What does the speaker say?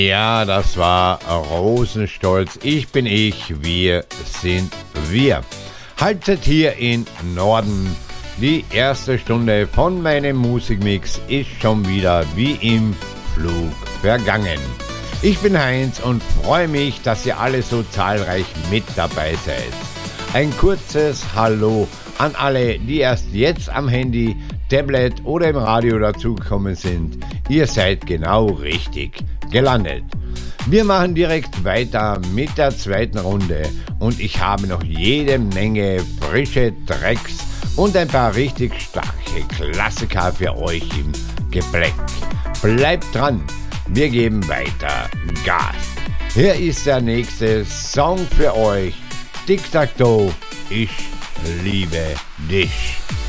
Ja, das war Rosenstolz. Ich bin ich, wir sind wir. Halbzeit hier in Norden. Die erste Stunde von meinem Musikmix ist schon wieder wie im Flug vergangen. Ich bin Heinz und freue mich, dass ihr alle so zahlreich mit dabei seid. Ein kurzes Hallo an alle, die erst jetzt am Handy, Tablet oder im Radio dazugekommen sind. Ihr seid genau richtig gelandet. Wir machen direkt weiter mit der zweiten Runde und ich habe noch jede Menge frische Tracks und ein paar richtig starke Klassiker für euch im Gepäck. Bleibt dran, wir geben weiter Gas. Hier ist der nächste Song für euch. Tic Tac Toe, ich liebe dich.